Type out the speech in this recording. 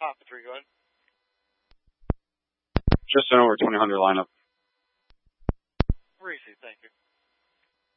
Papa 3, go ahead. Just an over 2000 lineup. Reese, thank you.